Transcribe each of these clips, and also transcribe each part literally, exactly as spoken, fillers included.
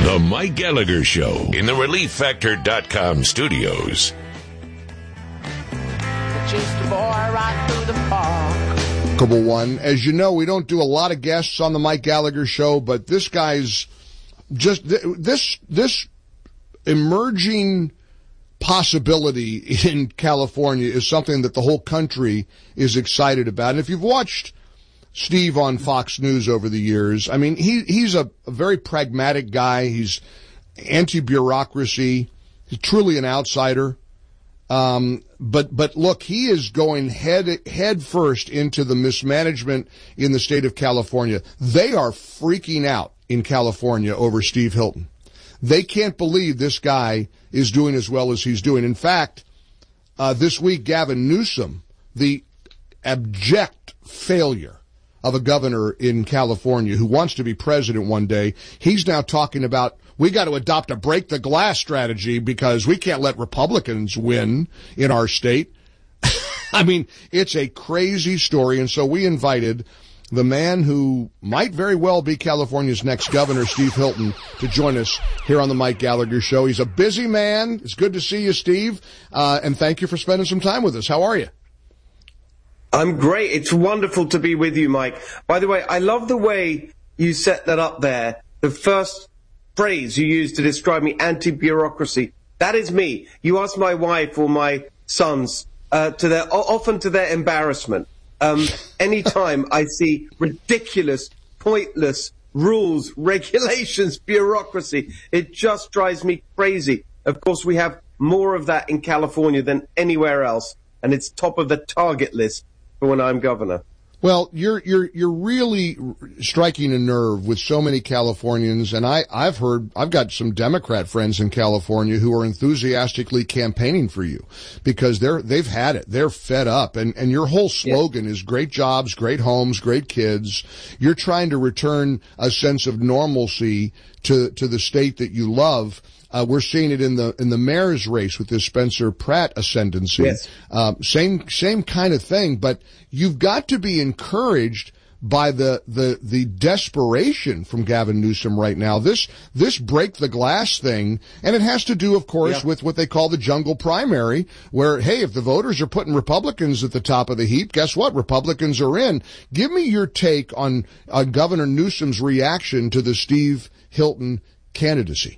The Mike Gallagher Show in the relief factor dot com studios. Chased the boy right through the park. Couple one. As you know, we don't do a lot of guests on the Mike Gallagher Show, but this guy's just, this, this emerging possibility in California is something that the whole country is excited about. And if you've watched Steve on Fox News over the years, I mean, he, he's a, a very pragmatic guy. He's anti-bureaucracy. He's truly an outsider. Um, but, but look, he is going head, head first into the mismanagement in the state of California. They are freaking out in California over Steve Hilton. They can't believe this guy is doing as well as he's doing. In fact, uh, this week, Gavin Newsom, the abject failure of a governor in California who wants to be president one day, he's now talking about, we got to adopt a break the glass strategy because we can't let Republicans win in our state. I mean, it's a crazy story. And so we invited the man who might very well be California's next governor, Steve Hilton, to join us here on the Mike Gallagher Show. He's a busy man. It's good to see you, Steve. Uh, and thank you for spending some time with us. How are you? I'm great. It's wonderful to be with you, Mike. By the way, I love the way you set that up there. The first phrase you used to describe me, anti-bureaucracy. That is me. You ask my wife or my sons, uh, to their, often to their embarrassment. Um, anytime I see ridiculous, pointless rules, regulations, bureaucracy, it just drives me crazy. Of course, we have more of that in California than anywhere else, and it's top of the target list for when I'm governor. Well, you're you're you're really striking a nerve with so many Californians, and I I've heard I've got some Democrat friends in California who are enthusiastically campaigning for you because they're they've had it, they're fed up, and and your whole slogan yeah. is great jobs, great homes, great kids. You're trying to return a sense of normalcy to to the state that you love. Uh, we're seeing it in the in the mayor's race with this Spencer Pratt ascendancy. Yes. Um, same same kind of thing, but you've got to be encouraged by the the the desperation from Gavin Newsom right now. This this break the glass thing, and it has to do, of course, yeah. with what they call the jungle primary, where hey, if the voters are putting Republicans at the top of the heap, guess what? Republicans are in. Give me your take on on Governor Newsom's reaction to the Steve Hilton candidacy.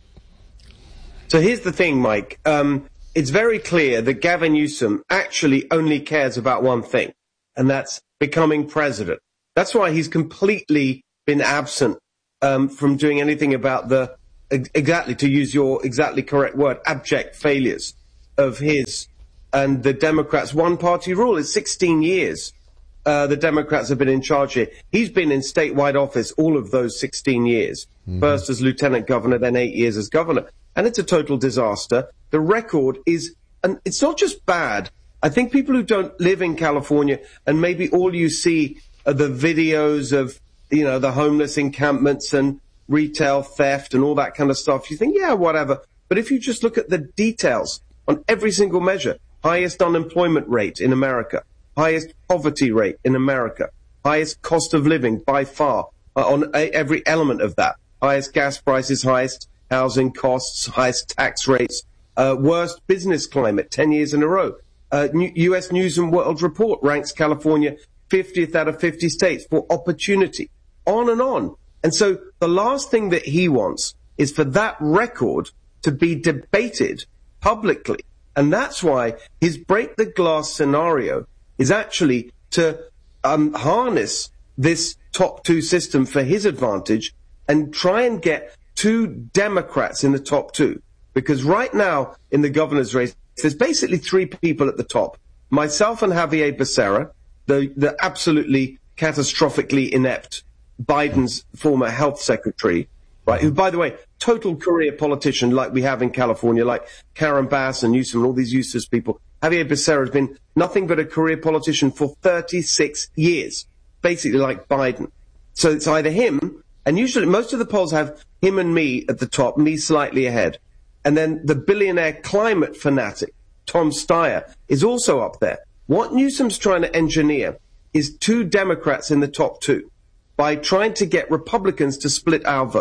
So here's the thing, Mike. Um, it's very clear that Gavin Newsom actually only cares about one thing, and that's becoming president. That's why he's completely been absent um, from doing anything about the, exactly, to use your exactly correct word, abject failures of his and the Democrats' one-party rule. It's sixteen years uh, the Democrats have been in charge here. He's been in statewide office all of those sixteen years, mm-hmm. first as lieutenant governor, then eight years as governor. And it's a total disaster. The record is, and it's not just bad. I think people who don't live in California, and maybe all you see are the videos of, you know, the homeless encampments and retail theft and all that kind of stuff. You think, yeah, whatever. But if you just look at the details on every single measure, highest unemployment rate in America, highest poverty rate in America, highest cost of living by far uh, on a, every element of that, highest gas prices, highest housing costs, highest tax rates, uh, worst business climate, ten years in a row. Uh, U S News and World Report ranks California fiftieth out of fifty states for opportunity, on and on. And so the last thing that he wants is for that record to be debated publicly. And that's why his break the glass scenario is actually to um, harness this top two system for his advantage and try and get two Democrats in the top two. Because right now in the governor's race, there's basically three people at the top. Myself and Javier Becerra, the, the absolutely catastrophically inept Biden's former health secretary, right? Who, by the way, total career politician like we have in California, like Karen Bass and Newsom and all these useless people. Javier Becerra has been nothing but a career politician for thirty-six years, basically like Biden. So it's either him, and usually most of the polls have him and me at the top, me slightly ahead. And then the billionaire climate fanatic, Tom Steyer, is also up there. What Newsom's trying to engineer is two Democrats in the top two by trying to get Republicans to split our vote.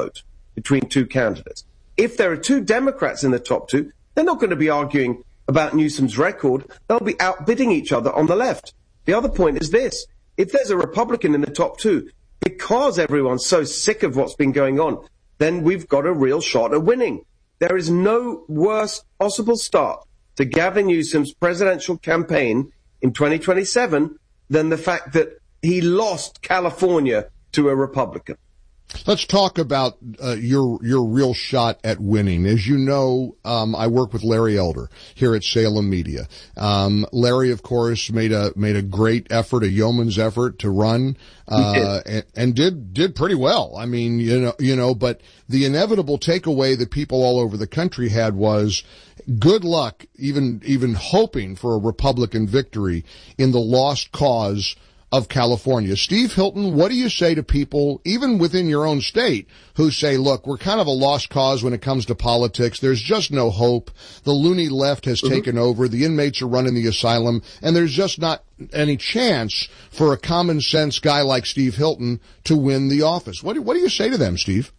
between two candidates. If there are two Democrats in the top two, they're not going to be arguing about Newsom's record. They'll be outbidding each other on the left. The other point is this. If there's a Republican in the top two, because everyone's so sick of what's been going on, then we've got a real shot at winning. There is no worse possible start to Gavin Newsom's presidential campaign in twenty twenty-seven than the fact that he lost California to a Republican. Let's talk about uh, your your real shot at winning. As you know, um, I work with Larry Elder here at Salem Media. Um, Larry, of course, made a made a great effort, a yeoman's effort to run, uh, and, and did did pretty well. I mean, you know, you know, but the inevitable takeaway that people all over the country had was, good luck, even even hoping for a Republican victory in the lost cause of California. Steve Hilton, what do you say to people, even within your own state, who say, look, we're kind of a lost cause when it comes to politics. There's just no hope. The loony left has mm-hmm. taken over. The inmates are running the asylum, and there's just not any chance for a common sense guy like Steve Hilton to win the office. What do, what do you say to them, Steve?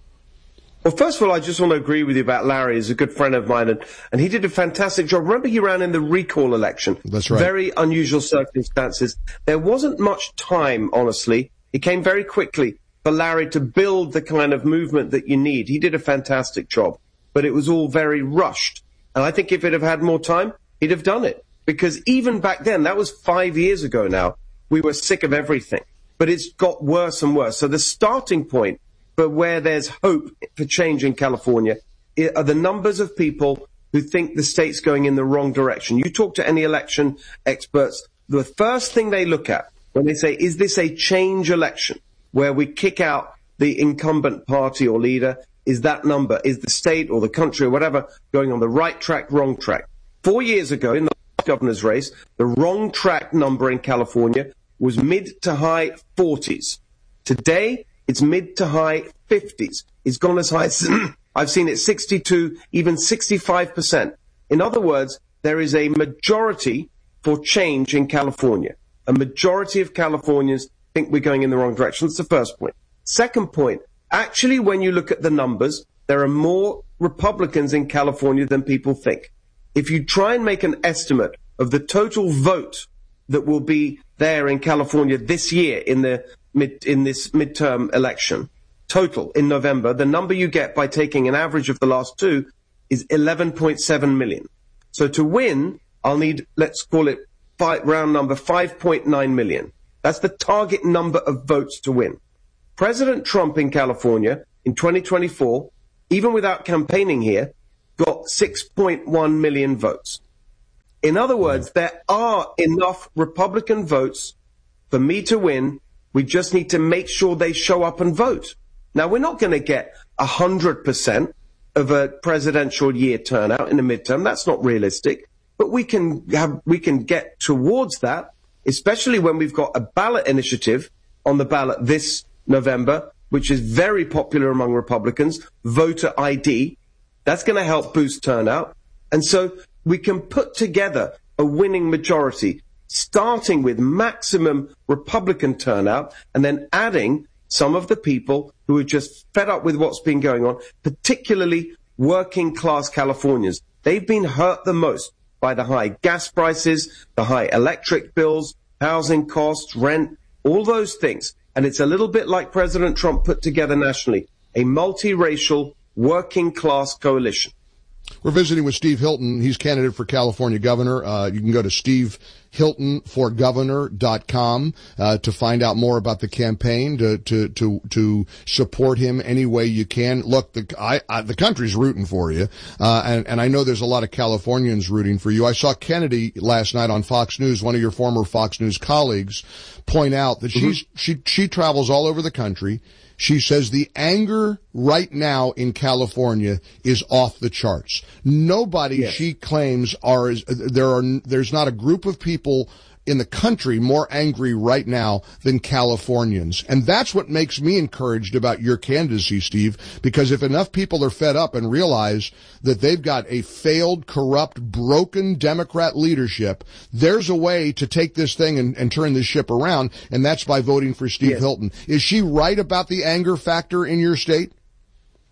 Well, first of all, I just want to agree with you about Larry. He's a good friend of mine, and, and he did a fantastic job. Remember, he ran in the recall election. That's right. Very unusual circumstances. There wasn't much time, honestly. It came very quickly for Larry to build the kind of movement that you need. He did a fantastic job, but it was all very rushed. And I think if he'd have had more time, he'd have done it. Because even back then, that was five years ago now, we were sick of everything. But it's got worse and worse. So the starting point but where there's hope for change in California are the numbers of people who think the state's going in the wrong direction. You talk to any election experts, the first thing they look at when they say, is this a change election where we kick out the incumbent party or leader, is that number, is the state or the country or whatever going on the right track, wrong track? Four years ago in the governor's race, the wrong track number in California was mid to high forties. Today, it's mid to high fifties. It's gone as high as, I've seen it sixty-two, even sixty-five percent. In other words, there is a majority for change in California. A majority of Californians think we're going in the wrong direction. That's the first point. Second point, actually, when you look at the numbers, there are more Republicans in California than people think. If you try and make an estimate of the total vote that will be there in California this year in the Mid, in this midterm election, total in November, the number you get by taking an average of the last two is eleven point seven million. So to win, I'll need, let's call it five, round number five point nine million. That's the target number of votes to win. President Trump in California in twenty twenty-four, even without campaigning here, got six point one million votes. In other words, there are enough Republican votes for me to win. We just need to make sure they show up and vote. Now, we're not going to get one hundred percent of a presidential year turnout in a midterm. That's not realistic. But we can have, we can get towards that, especially when we've got a ballot initiative on the ballot this November, which is very popular among Republicans, voter I D. That's going to help boost turnout. And so we can put together a winning majority, starting with maximum Republican turnout and then adding some of the people who are just fed up with what's been going on, particularly working class Californians. They've been hurt the most by the high gas prices, the high electric bills, housing costs, rent, all those things. And it's a little bit like President Trump put together nationally, a multiracial working class coalition. We're visiting with Steve Hilton. He's candidate for California governor. Uh, you can go to steve hilton for governor dot com uh, to find out more about the campaign, to to to to support him any way you can. Look, the I, I, the country's rooting for you, uh, and and I know there's a lot of Californians rooting for you. I saw Kennedy last night on Fox News, one of your former Fox News colleagues, point out that mm-hmm. she's she she travels all over the country. She says the anger right now in California is off the charts. Nobody, yes. she claims, are there are there's not a group of people in the country more angry right now than Californians. And that's what makes me encouraged about your candidacy, Steve, because if enough people are fed up and realize that they've got a failed, corrupt, broken Democrat leadership, there's a way to take this thing and, and turn this ship around, and that's by voting for Steve yes. Hilton. Is she right about the anger factor in your state?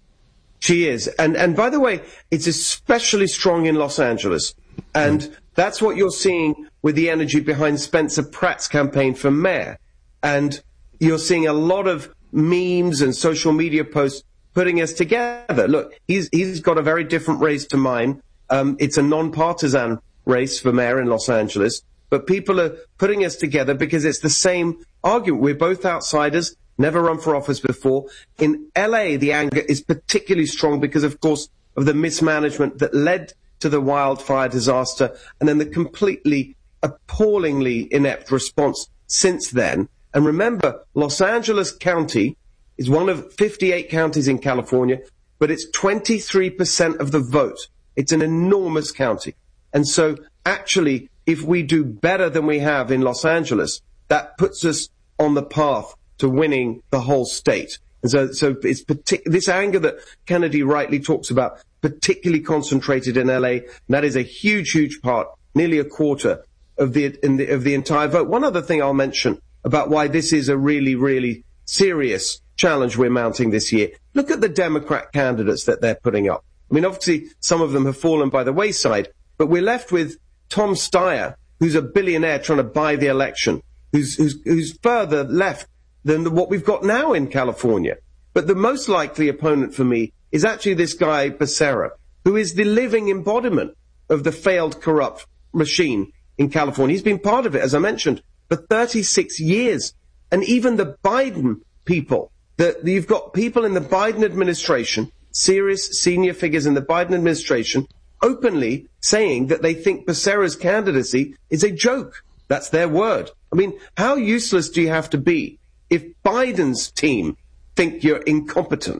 She is. And, and by the way, it's especially strong in Los Angeles. And that's what you're seeing with the energy behind Spencer Pratt's campaign for mayor. And you're seeing a lot of memes and social media posts putting us together. Look, he's, he's got a very different race to mine. Um, it's a non-partisan race for mayor in Los Angeles. But people are putting us together because it's the same argument. We're both outsiders, never run for office before. In L A, the anger is particularly strong because, of course, of the mismanagement that led to the wildfire disaster and then the completely appallingly inept response since then. And remember, Los Angeles County is one of fifty-eight counties in California, but it's twenty-three percent of the vote. It's an enormous county. And so actually, if we do better than we have in Los Angeles, that puts us on the path to winning the whole state. And so, so it's partic- this anger that Kennedy rightly talks about, particularly concentrated in L A, and that is a huge, huge part, nearly a quarter of the, in the of the entire vote. One other thing I'll mention about why this is a really, really serious challenge we're mounting this year. Look at the Democrat candidates that they're putting up. I mean, obviously, some of them have fallen by the wayside, but we're left with Tom Steyer, who's a billionaire trying to buy the election, who's, who's, who's further left than what we've got now in California. But the most likely opponent for me is actually this guy, Becerra, who is the living embodiment of the failed corrupt machine in California. He's been part of it, as I mentioned, for thirty-six years. And even the Biden people, the, you've got people in the Biden administration, serious senior figures in the Biden administration, openly saying that they think Becerra's candidacy is a joke. That's their word. I mean, how useless do you have to be if Biden's team think you're incompetent?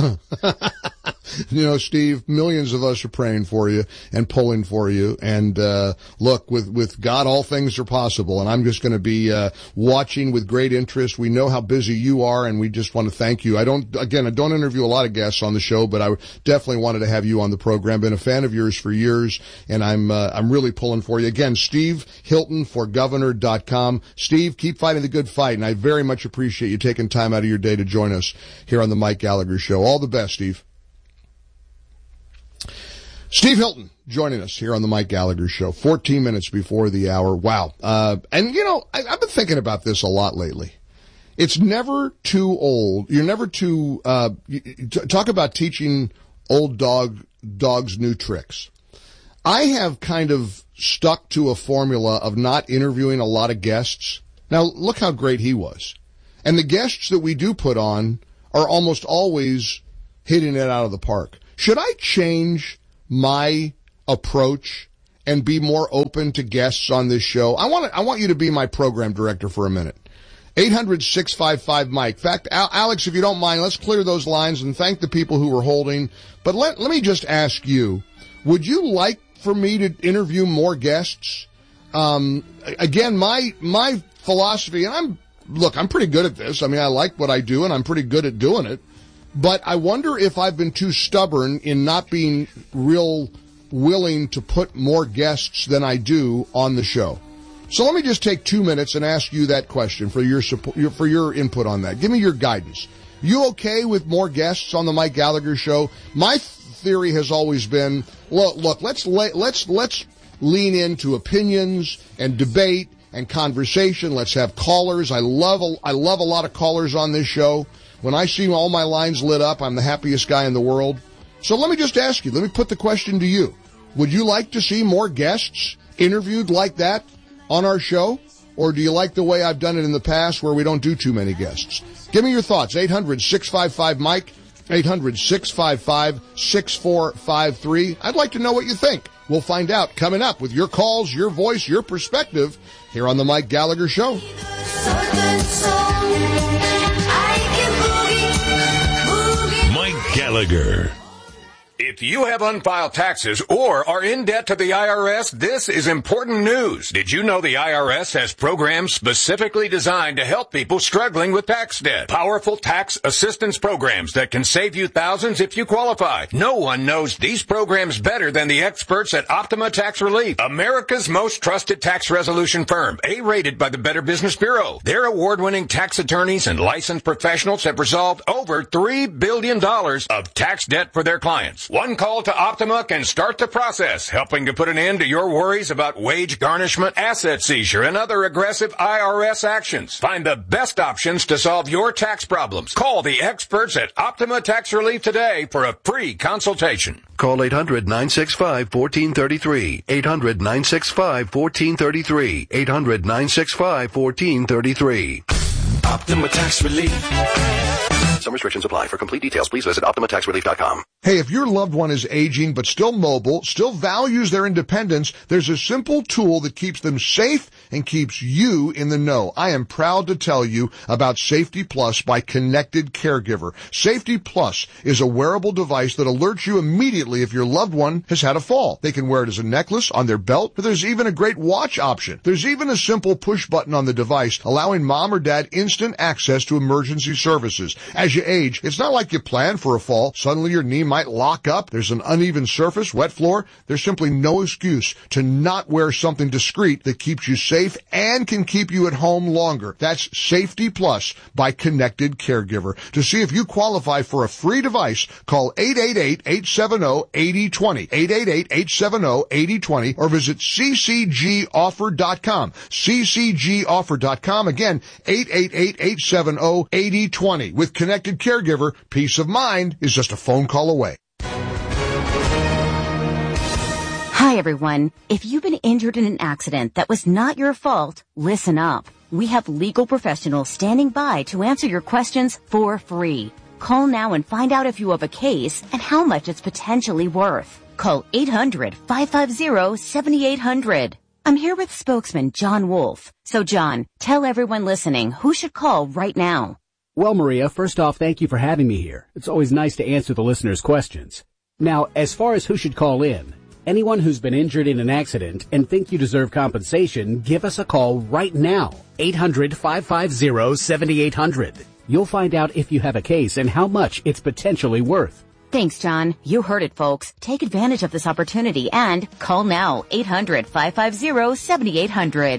You know, Steve, millions of us are praying for you and pulling for you. And, uh, look, with, with God, all things are possible. And I'm just going to be, uh, watching with great interest. We know how busy you are, and we just want to thank you. I don't, again, I don't interview a lot of guests on the show, but I definitely wanted to have you on the program. Been a fan of yours for years, and I'm, uh, I'm really pulling for you. Again, Steve Hilton for governor dot com. Steve, keep fighting the good fight, and I very much appreciate you taking time out of your day to join us here on the Mike Gallagher Show. All the best, Steve. Steve Hilton joining us here on the Mike Gallagher Show, fourteen minutes before the hour. Wow. Uh, and, you know, I, I've been thinking about this a lot lately. It's never too old. You're never too, uh, t- talk about teaching old dog, dogs new tricks. I have kind of stuck to a formula of not interviewing a lot of guests. Now, look how great he was. And the guests that we do put on are almost always hitting it out of the park. Should I change my approach and be more open to guests on this show? I want to, I want you to be my program director for a minute. eight hundred, six five five, Mike. In fact, Al- Alex, if you don't mind, let's clear those lines and thank the people who were holding. But let, let me just ask you, would you like for me to interview more guests? Um, again, my, my philosophy, and I'm, look, I'm pretty good at this. I mean, I like what I do and I'm pretty good at doing it. But I wonder if I've been too stubborn in not being real willing to put more guests than I do on the show. So let me just take two minutes and ask you that question for your support, for your input on that. Give me your guidance. You okay with more guests on the Mike Gallagher Show? My theory has always been, look, look, let's let's let's lean into opinions and debate and conversation. Let's have callers. I love I love a lot of callers on this show. When I see all my lines lit up, I'm the happiest guy in the world. So let me just ask you, let me put the question to you. Would you like to see more guests interviewed like that on our show? Or do you like the way I've done it in the past where we don't do too many guests? Give me your thoughts. eight hundred, six five five, Mike. eight hundred, six five five, six four five three. I'd like to know what you think. We'll find out coming up with your calls, your voice, your perspective here on the Mike Gallagher Show. Mike Gallagher. If you have unfiled taxes or are in debt to the I R S, this is important news. Did you know the I R S has programs specifically designed to help people struggling with tax debt? Powerful tax assistance programs that can save you thousands if you qualify. No one knows these programs better than the experts at Optima Tax Relief, America's most trusted tax resolution firm, A-rated by the Better Business Bureau. Their award-winning tax attorneys and licensed professionals have resolved over three billion dollars of tax debt for their clients. One call to Optima can start the process, helping to put an end to your worries about wage garnishment, asset seizure, and other aggressive I R S actions. Find the best options to solve your tax problems. Call the experts at Optima Tax Relief today for a free consultation. Call eight hundred, nine six five, one four three three. eight hundred, nine six five, one four three three. eight hundred, nine six five, one four three three. Optima Tax Relief. Some restrictions apply. For complete details, please visit Optima Tax Relief dot com. Hey, if your loved one is aging but still mobile, still values their independence, there's a simple tool that keeps them safe and keeps you in the know. I am proud to tell you about Safety Plus by Connected Caregiver. Safety Plus is a wearable device that alerts you immediately if your loved one has had a fall. They can wear it as a necklace, on their belt, but there's even a great watch option. There's even a simple push button on the device allowing mom or dad instant access to emergency services. As you age, it's not like you planned for a fall. Suddenly your knee might lock up. There's an uneven surface, wet floor. There's simply no excuse to not wear something discreet that keeps you safe and can keep you at home longer. That's Safety Plus by Connected Caregiver. To see if you qualify for a free device, call eight eight eight, eight seven zero, eight zero two zero, eight eight eight, eight seven zero, eight zero two zero, or visit c c g offer dot com. c c g offer dot com. Again, eight eight eight, eight seven zero, eight zero two zero. With Connected Caregiver, peace of mind is just a phone call away. Hi, everyone. If you've been injured in an accident that was not your fault, listen up. We have legal professionals standing by to answer your questions for free. Call now and find out if you have a case and how much it's potentially worth. Call eight hundred, five five zero, seven eight zero zero. I'm here with spokesman John Wolf. So, John, tell everyone listening who should call right now. Well, Maria, first off, thank you for having me here. It's always nice to answer the listeners' questions. Now, as far as who should call in, anyone who's been injured in an accident and think you deserve compensation, give us a call right now. eight hundred, five five zero, seven eight zero zero. You'll find out if you have a case and how much it's potentially worth. Thanks, John. You heard it, folks. Take advantage of this opportunity and call now. eight hundred, five five zero, seven eight zero zero.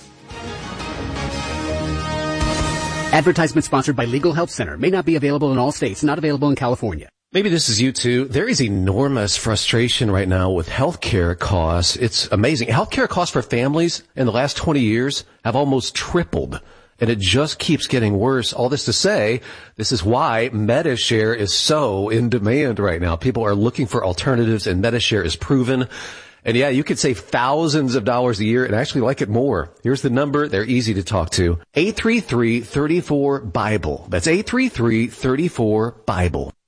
Advertisement sponsored by Legal Help Center. May not be available in all states. Not available in California. Maybe this is you too. There is enormous frustration right now with healthcare costs. It's amazing. Healthcare costs for families in the last twenty years have almost tripled, and it just keeps getting worse. All this to say, this is why MediShare is so in demand right now. People are looking for alternatives, and MediShare is proven. And yeah, you could save thousands of dollars a year and actually like it more. Here's the number. They're easy to talk to. eight three three, three four, BIBLE. That's eight three three, three four, BIBLE.